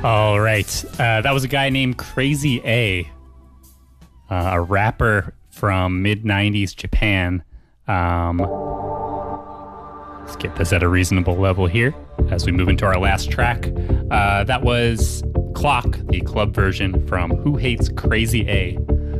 All right. That was a guy named Crazy A, a rapper from mid-90s Japan. Let's get this at a reasonable level here as we move into our last track. That was Clock, the club version from Who Hates Crazy A,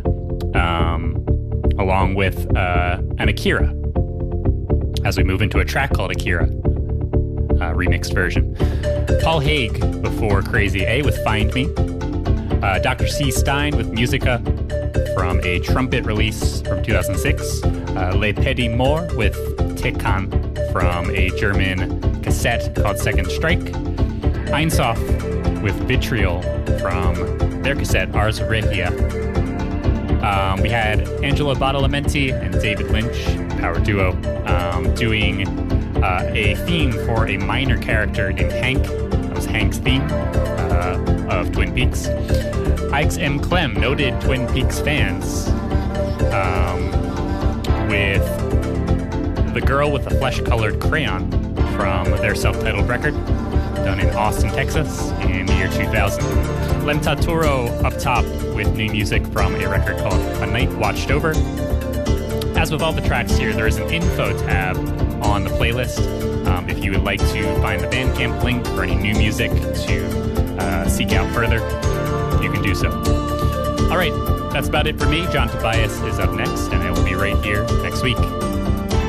along with an Akira, as we move into a track called Akira, remixed version. Paul Haig before Crazy A with Find Me. Dr. C. Stein with Musica from a trumpet release from 2006. Le Petit Mort with Tekan from a German cassette called Second Strike. Einsoff with Vitriol from their cassette Ars Regia. We had Angelo Badalamenti and David Lynch, power duo, doing a theme for a minor character named Hank. That was Hank's theme of Twin Peaks. Ix M. Clem, noted Twin Peaks fans, with The Girl with the Flesh-Colored Crayon from their self-titled record, done in Austin, Texas in the year 2000. Lem Taturo up top with new music from a record called A Night Watched Over. As with all the tracks here, there is an info tab on the playlist. If you would like to find the Bandcamp link for any new music to seek out further, you can do so. All right, that's about it for me. John Tobias is up next, and I will be right here next week.